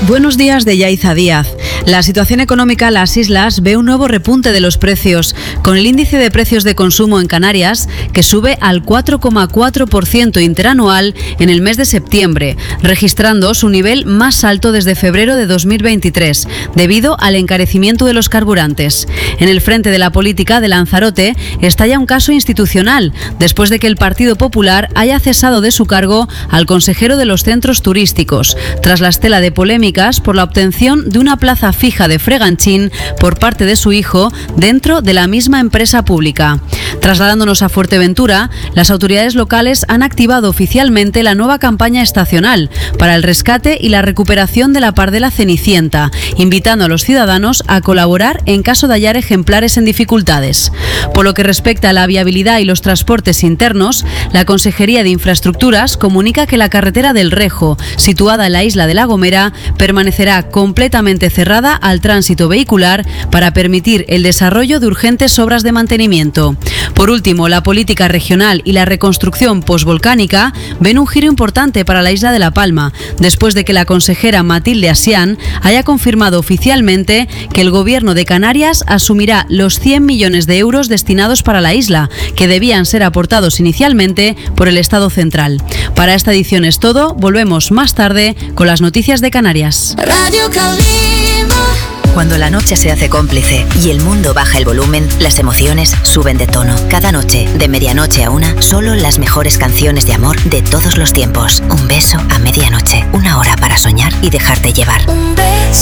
Buenos días de Yaiza Díaz. La situación económica en las islas ve un nuevo repunte de los precios, con el índice de precios de consumo en Canarias que sube al 4,4% interanual en el mes de septiembre, registrando su nivel más alto desde febrero de 2023, debido al encarecimiento de los carburantes. En el frente de la política de Lanzarote estalla un caso institucional, después de que el Partido Popular haya cesado de su cargo al consejero de los centros turísticos, tras la estela de polémicas por la obtención de una plaza fija de freganchín por parte de su hijo dentro de la misma empresa pública. Trasladándonos a Fuerteventura, las autoridades locales han activado oficialmente la nueva campaña estacional para el rescate y la recuperación de la pardela cenicienta, invitando a los ciudadanos a colaborar en caso de hallar ejemplares en dificultades. Por lo que respecta a la viabilidad y los transportes internos, la Consejería de Infraestructuras comunica que la carretera del Rejo, situada en la isla de La Gomera, permanecerá completamente cerrada al tránsito vehicular para permitir el desarrollo de urgentes obras de mantenimiento. Por último, la política regional y la reconstrucción posvolcánica ven un giro importante para la isla de La Palma, después de que la consejera Matilde Asián haya confirmado oficialmente que el Gobierno de Canarias asumirá los 100 millones de euros destinados para la isla, que debían ser aportados inicialmente por el Estado central. Para esta edición es todo, volvemos más tarde con las noticias de Canarias. Cuando la noche se hace cómplice y el mundo baja el volumen, las emociones suben de tono. Cada noche, de medianoche a una, solo las mejores canciones de amor de todos los tiempos. Un beso a medianoche, una hora para soñar y dejarte llevar.